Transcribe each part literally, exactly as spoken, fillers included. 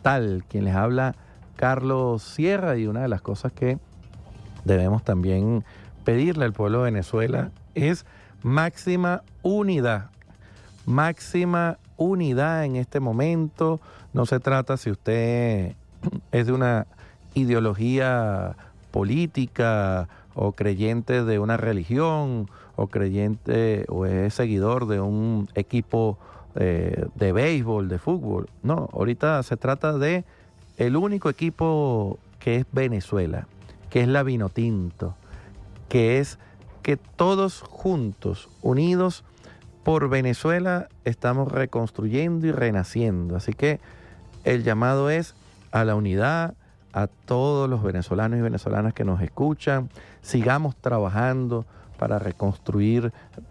tal. Quien les habla, Carlos Sierra, y una de las cosas que debemos también pedirle al pueblo de Venezuela es máxima unidad, máxima unidad en este momento. No se trata si usted es de una ideología política o creyente de una religión o creyente o es seguidor de un equipo eh, de béisbol, de fútbol. No, ahorita se trata de el único equipo que es Venezuela, que es la Vinotinto, que es que todos juntos, unidos por Venezuela, estamos reconstruyendo y renaciendo. Así que el llamado es a la unidad, a todos los venezolanos y venezolanas que nos escuchan. Sigamos trabajando para reconstruir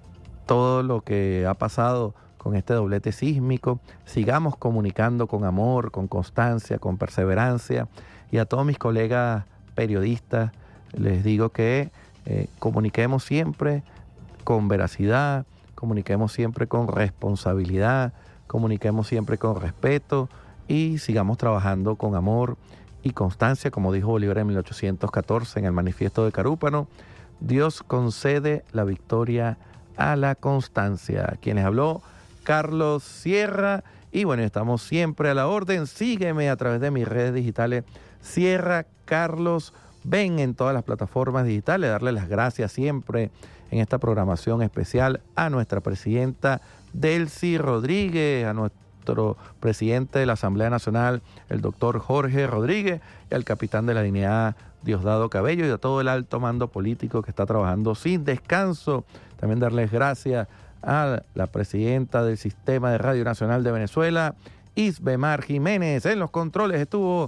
todo lo que ha pasado con este doblete sísmico. Sigamos comunicando con amor, con constancia, con perseverancia. Y a todos mis colegas periodistas les digo que eh, comuniquemos siempre con veracidad, comuniquemos siempre con responsabilidad, comuniquemos siempre con respeto y sigamos trabajando con amor y constancia, como dijo Bolívar en mil ochocientos catorce en el Manifiesto de Carúpano. Dios concede la victoria a la constancia. Quienes habló, Carlos Sierra, y bueno, estamos siempre a la orden. Sígueme a través de mis redes digitales, Sierra Carlos Ben, en todas las plataformas digitales. Darle las gracias siempre en esta programación especial a nuestra presidenta Delcy Rodríguez, a nuestro presidente de la Asamblea Nacional, el doctor Jorge Rodríguez, y al capitán de la Dignidad, Diosdado Cabello, y a todo el alto mando político que está trabajando sin descanso. También darles gracias a la presidenta del Sistema de Radio Nacional de Venezuela, Isbemar Jiménez. En los controles estuvo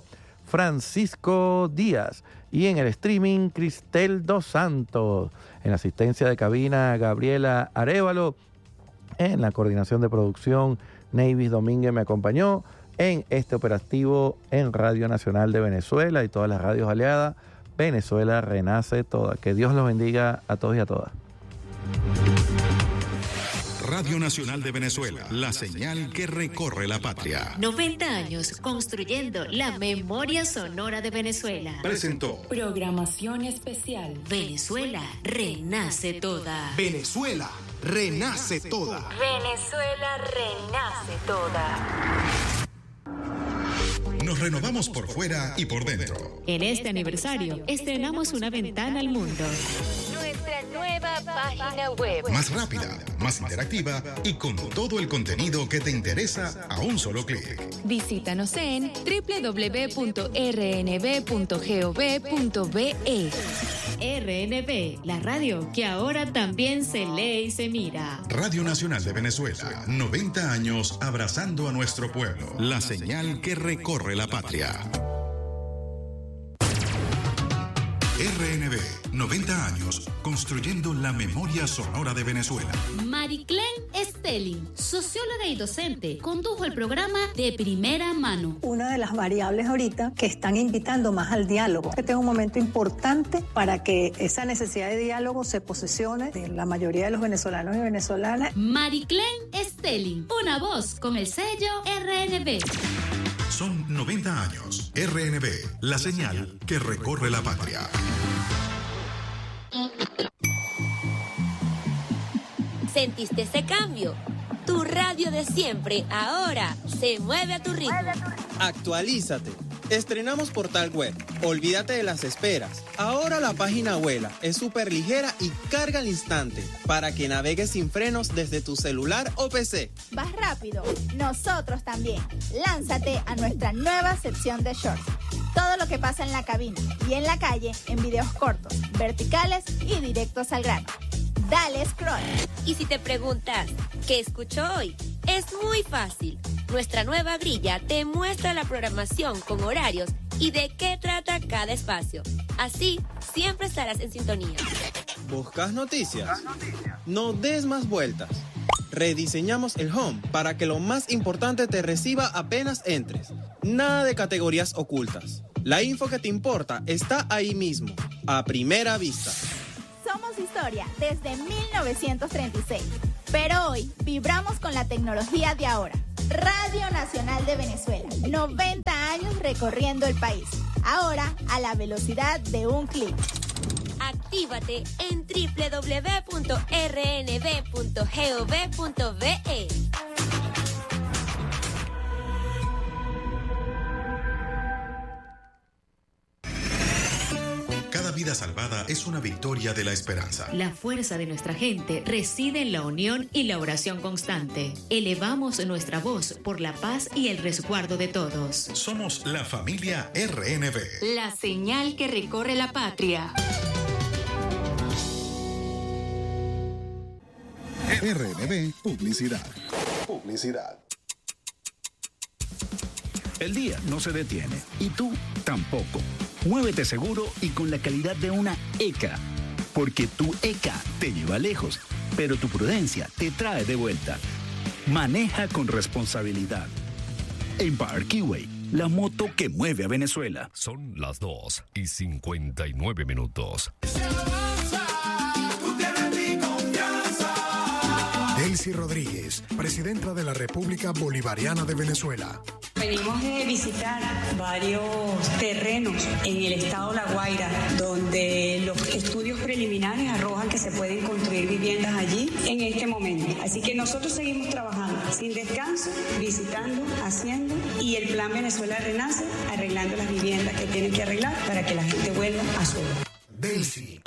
Francisco Díaz y en el streaming Cristel Dos Santos. En la asistencia de cabina, Gabriela Arévalo. En la coordinación de producción, Neivis Domínguez me acompañó en este operativo en Radio Nacional de Venezuela y todas las radios aliadas. Venezuela renace toda. Que Dios los bendiga a todos y a todas. Radio Nacional de Venezuela, la señal que recorre la patria. noventa años construyendo la memoria sonora de Venezuela. Presentó programación especial. Venezuela renace toda. Venezuela renace toda. Venezuela renace toda. Nos renovamos por fuera y por dentro. En este aniversario estrenamos una ventana al mundo. Nuestra nueva página web. Más rápida, más interactiva y con todo el contenido que te interesa a un solo clic. Visítanos en doble u doble u doble u punto r n b punto gov punto b e. R N B, la radio que ahora también se lee y se mira. Radio Nacional de Venezuela, noventa años abrazando a nuestro pueblo. La señal que recorre la patria. R N B, noventa años, construyendo la memoria sonora de Venezuela. Mariclen Stelling, socióloga y docente, condujo el programa De Primera Mano. Una de las variables ahorita que están invitando más al diálogo. Este es un momento importante para que esa necesidad de diálogo se posesione de la mayoría de los venezolanos y venezolanas. Mariclen Stelling, una voz con el sello R N B. Son noventa años. R N B, la señal que recorre la patria. ¿Sentiste ese cambio? Tu radio de siempre ahora se mueve a tu ritmo. Actualízate. Estrenamos portal web. Olvídate de las esperas. Ahora la página vuela, es súper ligera y carga al instante para que navegues sin frenos desde tu celular o P C. Vas rápido, nosotros también. Lánzate a nuestra nueva sección de shorts. Todo lo que pasa en la cabina y en la calle en videos cortos, verticales y directos al grano. Dale scroll. Y si te preguntas, ¿qué escucho hoy? Es muy fácil. Nuestra nueva grilla te muestra la programación con horarios y de qué trata cada espacio. Así, siempre estarás en sintonía. ¿Buscas noticias? No des más vueltas. Rediseñamos el home para que lo más importante te reciba apenas entres. Nada de categorías ocultas. La info que te importa está ahí mismo, a primera vista. Somos historia desde mil novecientos treinta y seis, pero hoy vibramos con la tecnología de ahora. Radio Nacional de Venezuela. noventa años recorriendo el país. Ahora a la velocidad de un clic. Actívate en doble u doble u doble u punto erre ene ve punto gov punto be. Cada vida salvada es una victoria de la esperanza. La fuerza de nuestra gente reside en la unión y la oración constante. Elevamos nuestra voz por la paz y el resguardo de todos. Somos la familia erre ene ve. La señal que recorre la patria. erre ene ve Publicidad. Publicidad. El día no se detiene y tú tampoco. Muévete seguro y con la calidad de una E C A. Porque tu E C A te lleva lejos, pero tu prudencia te trae de vuelta. Maneja con responsabilidad. Empire Keyway, la moto que mueve a Venezuela. Son las dos y cincuenta y nueve minutos. Delcy Rodríguez, presidenta de la República Bolivariana de Venezuela. Venimos de visitar varios terrenos en el estado La Guaira, donde los estudios preliminares arrojan que se pueden construir viviendas allí en este momento. Así que nosotros seguimos trabajando sin descanso, visitando, haciendo, y el Plan Venezuela Renace, arreglando las viviendas que tienen que arreglar para que la gente vuelva a su hogar. Delcy.